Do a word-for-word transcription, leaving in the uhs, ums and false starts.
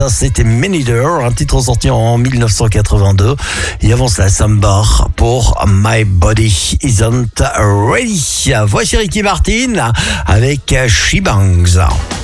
C'était Manager, un titre sorti en mille neuf cent quatre-vingt-deux. Et avant cela, Samba pour My Body Isn't Ready. Voici Ricky Martin avec She Bangs.